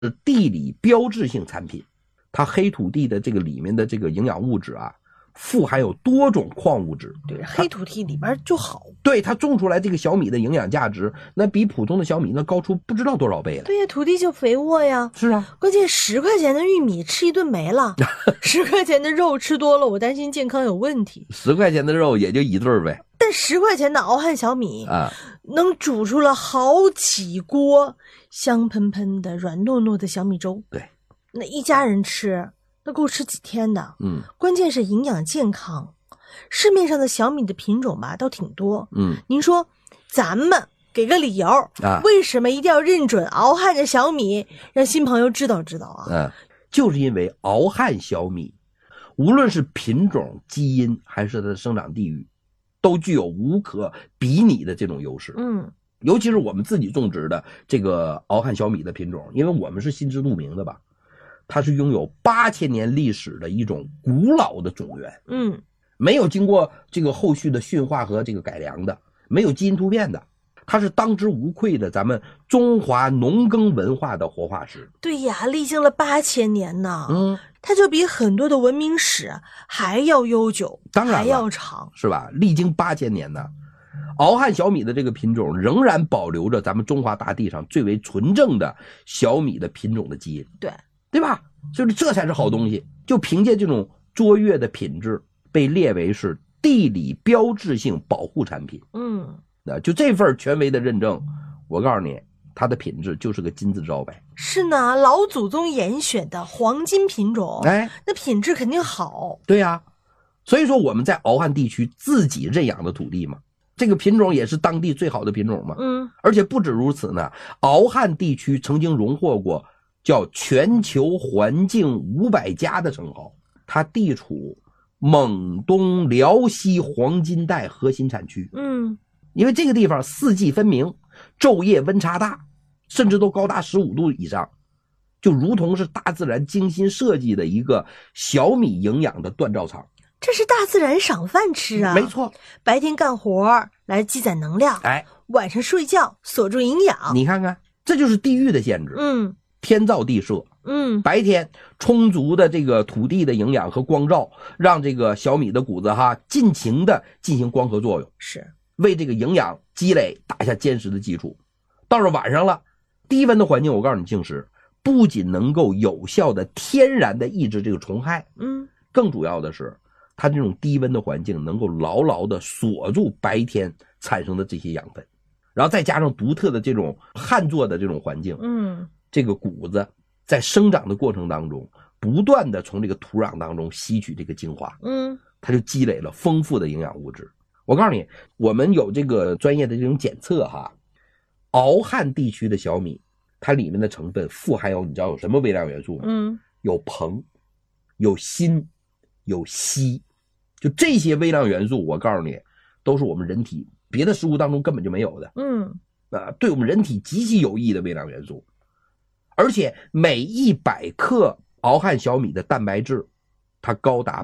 是地理标志性产品，它黑土地的这个里面的这个营养物质啊，富含有多种矿物质。 对，黑土地里边就好。 对，它种出来这个小米的营养价值，那比普通的小米那高出不知道多少倍了。 对呀，土地就肥沃呀。 是啊， 关键10块钱的玉米吃一顿没了，10块钱的肉吃多了，我担心健康有问题。 10块钱的肉也就一顿呗。 但10块钱的熬汉小米啊， 能煮出了好几锅香喷喷的、软糯糯的小米粥。 对， 那一家人吃，那够吃几天的。关键是营养健康。市面上的小米的品种吧，倒挺多。您说，咱们给个理由啊，为什么一定要认准敖汉的小米，让新朋友知道知道啊？ 就是因为敖汉小米，无论是品种、基因还是它的生长地域，都具有无可比拟的这种优势。尤其是我们自己种植的这个敖汉小米的品种，因为我们是心知肚明的吧，它是拥有8000年历史的一种古老的种源。没有经过这个后续的驯化和这个改良的，没有基因突变的，它是当之无愧的咱们中华农耕文化的活化石。 对呀，历经了8000年呢。它就比很多的文明史还要悠久， 当然还要长， 是吧？历经8000年呢，敖汉小米的这个品种仍然保留着咱们中华大地上最为纯正的小米的品种的基因。对吧？就是这才是好东西。就凭借这种卓越的品质，被列为是地理标志性保护产品。就这份权威的认证，我告诉你，它的品质就是个金字招牌。 是呢，老祖宗严选的黄金品种，那品质肯定好。 对呀，所以说我们在敖汉地区自己认养的土地嘛，这个品种也是当地最好的品种嘛。而且不止如此呢，敖汉地区曾经荣获过叫全球环境500家的称号。它地处蒙东辽西黄金带核心产区。因为这个地方四季分明，昼夜温差大，甚至都高达15度以上，就如同是大自然精心设计的一个小米营养的锻造场。 这是大自然赏饭吃啊！ 没错， 白天干活来积攒能量，晚上睡觉锁住营养。 你看看，这就是地域的限制。天造地设。白天充足的这个土地的营养和光照，让这个小米的谷子尽情的进行光合作用， 是为这个营养积累打下坚实的基础。到了晚上了，低温的环境，我告诉你，静时不仅能够有效的天然的抑制这个虫害，更主要的是它这种低温的环境能够牢牢的锁住白天产生的这些养分，然后再加上独特的这种旱作的这种环境，这个谷子在生长的过程当中不断的从这个土壤当中吸取这个精华，它就积累了丰富的营养物质。我告诉你，我们有这个专业的这种检测敖汉地区的小米，它里面的成分富含有，你知道有什么微量元素吗？有硼，有锌，有硒，就这些微量元素，我告诉你，都是我们人体别的食物当中根本就没有的。对我们人体极其有益的微量元素。而且每100克敖汉小米的蛋白质，它高达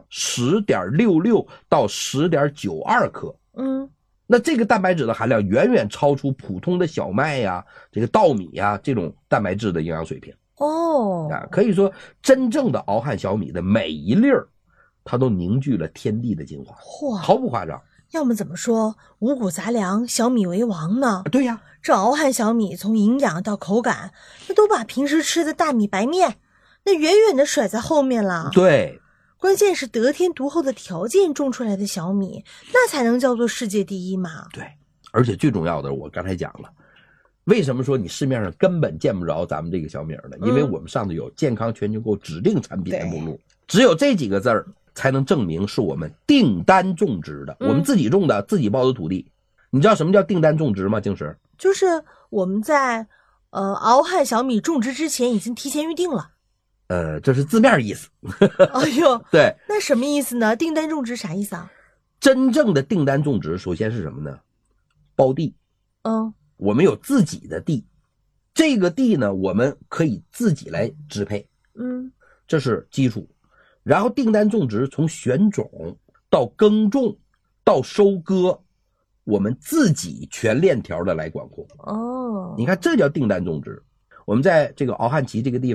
10.66到10.92克。那这个蛋白质的含量远远超出普通的小麦呀、这个稻米呀这种蛋白质的营养水平。可以说真正的敖汉小米的每一粒儿，它都凝聚了天地的精华，毫不夸张。 要么怎么说五谷杂粮小米为王呢？ 对呀， 这敖汉小米从营养到口感，那都把平时吃的大米白面那远远的甩在后面了。 对， 关键是得天独厚的条件种出来的小米，那才能叫做世界第一嘛。 对，而且最重要的，我刚才讲了，为什么说你市面上根本见不着咱们这个小米呢？因为我们上头有健康全球购指定产品的目录，只有这几个字儿才能证明是我们订单种植的，我们自己种的，自己包的土地。你知道什么叫订单种植吗？静时， 就是我们在敖汉小米种植之前已经提前预定了。 这是字面意思。 哎呦， 对， 那什么意思呢？订单种植啥意思啊？ 真正的订单种植，首先是什么呢？包地。我们有自己的地，这个地呢，我们可以自己来支配。这是基础。然后订单种植从选种到耕种到收割，我们自己全链条的来管控。 哦， 你看这叫订单种植。 我们在这个敖汉旗这个地